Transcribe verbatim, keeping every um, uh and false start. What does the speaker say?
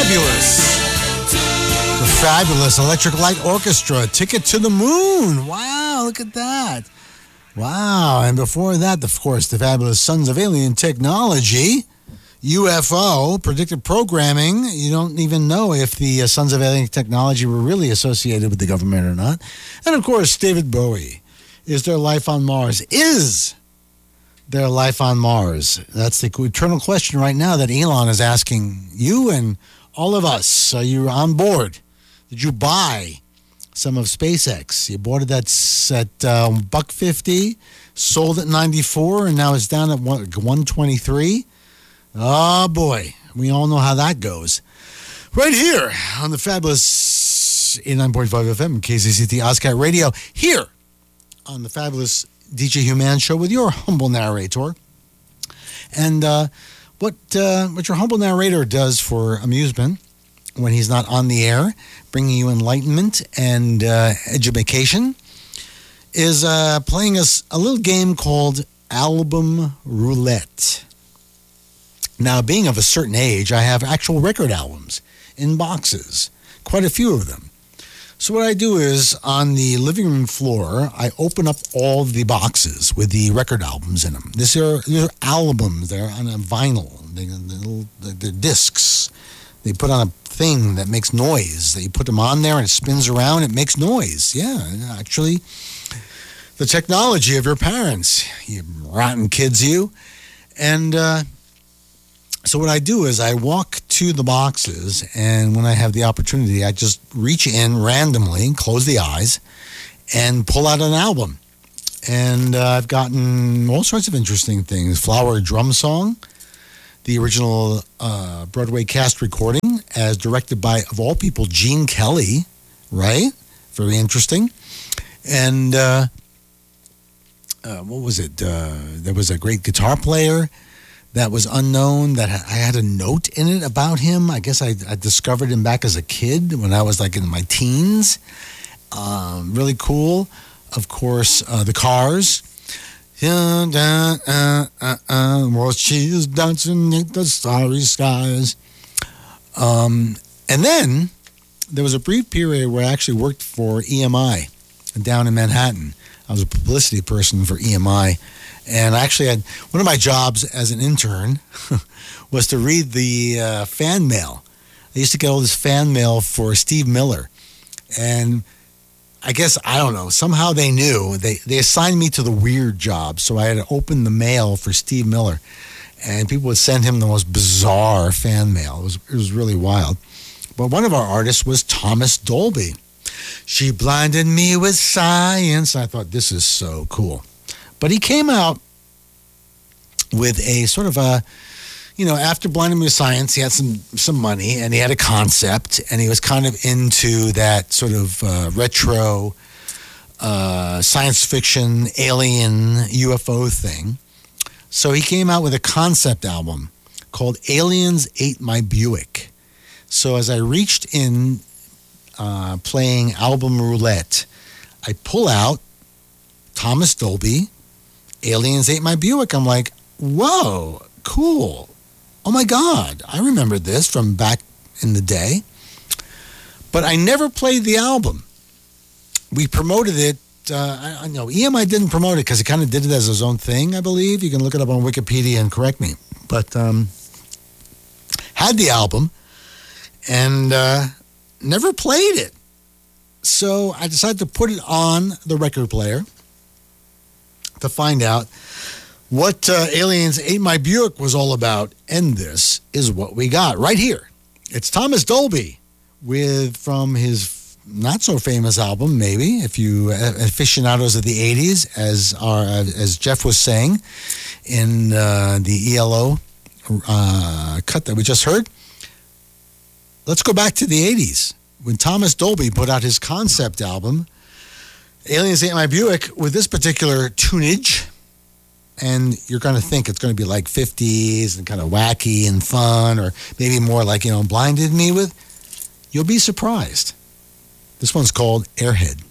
Fabulous. The Fabulous Electric Light Orchestra, Ticket to the Moon. Wow, look at that. Wow, and before that, of course, the Fabulous Sons of Alien Technology, U F O, predictive programming. You don't even know if the uh, Sons of Alien Technology were really associated with the government or not. And of course, David Bowie. Is there life on Mars? Is there life on Mars? That's the eternal question right now that Elon is asking you and all of us. Are you on board? Did you buy some of SpaceX? You bought it at, at um, buck fifty, sold at ninety-four, and now it's down at one twenty-three. Oh, boy. We all know how that goes. Right here on the Fabulous eighty-nine point five F M, K C C T OzCat Radio, here on the Fabulous D J Human Show with your humble narrator. And uh, what, uh, what your humble narrator does for amusement when he's not on the air, bringing you enlightenment and uh, education, is uh, playing us a little game called Album Roulette. Now, being of a certain age, I have actual record albums in boxes, quite a few of them. So what I do is, on the living room floor, I open up all the boxes with the record albums in them. These are, these are albums. They're on a vinyl. They're, they're discs. They put on a thing that makes noise. That you put them on there and it spins around. It makes noise. Yeah, actually, the technology of your parents, you rotten kids, you. And uh, so what I do is I walk to the boxes, and when I have the opportunity, I just reach in randomly, close the eyes, and pull out an album. And uh, I've gotten all sorts of interesting things. Flower Drum Song, the original uh, Broadway cast recording, as directed by, of all people, Gene Kelly, right? Very interesting. And uh, uh, what was it? Uh, there was a great guitar player that was unknown, that I had a note in it about him. I guess I, I discovered him back as a kid when I was like in my teens. Um, really cool. Of course, uh, the Cars. Uh, uh, uh, uh, well, she is dancing in the starry skies. Um, and then there was a brief period where I actually worked for E M I down in Manhattan. I was a publicity person for E M I. And I actually had one of my jobs as an intern was to read the uh, fan mail. I used to get all this fan mail for Steve Miller. And I guess, I don't know, somehow they knew. They, they assigned me to the weird job. So I had to open the mail for Steve Miller. And people would send him the most bizarre fan mail. It was, it was really wild. But one of our artists was Thomas Dolby. She blinded me with science. I thought, this is so cool. But he came out with a sort of a, you know, after blinding me with science, he had some, some money and he had a concept and he was kind of into that sort of uh, retro uh, science fiction, alien, U F O thing. So he came out with a concept album called Aliens Ate My Buick. So as I reached in uh, playing Album Roulette, I pull out Thomas Dolby, Aliens Ate My Buick. I'm like, whoa, cool. Oh my God, I remember this from back in the day. But I never played the album. We promoted it. Uh, I, I know E M I didn't promote it because it kind of did it as his own thing, I believe. You can look it up on Wikipedia and correct me. But um, had the album and uh, never played it. So I decided to put it on the record player to find out what uh, Aliens Ate My Buick was all about. And this is what we got right here. It's Thomas Dolby with, from his not so famous album, maybe, if you uh, aficionados of the eighties, as our, uh, as Jeff was saying in uh, the E L O uh, cut that we just heard. Let's go back to the eighties when Thomas Dolby put out his concept album, Aliens Ate My Buick, with this particular tunage. And you're going to think it's going to be like fifties and kind of wacky and fun, or maybe more like, you know, Blinded Me with. You'll be surprised. This one's called Airhead.